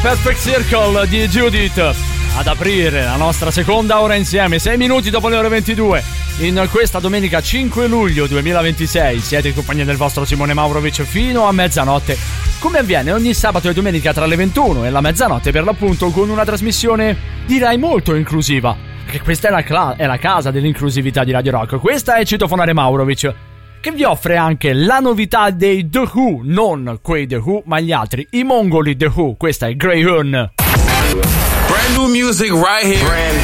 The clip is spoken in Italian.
Perfect Circle di Judith ad aprire la nostra seconda ora insieme, 6 minuti dopo le ore 22 in questa domenica 5 luglio 2026. Siete in compagnia del vostro Simone Maurovic fino a mezzanotte, come avviene ogni sabato e domenica tra le 21 e la mezzanotte, per l'appunto, con una trasmissione direi molto inclusiva, perché questa è la casa dell'inclusività di Radio Rock. Questa è Citofonare Maurovic, che vi offre anche la novità dei The Who, non quei The Who ma gli altri, i mongoli The Who. Questa è Greyhound. Brand new music right here.